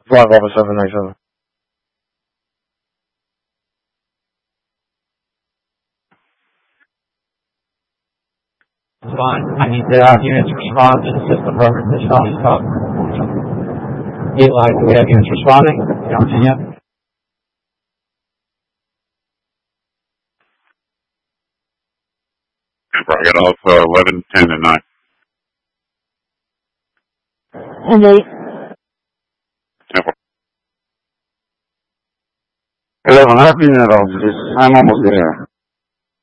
Flight Level 797. Fine. I need to have units respond to the system program this stop. Eli, do we have units responding? Continue. I got off 11, 10, and 9. And 8. 11, happy net, I'm almost there.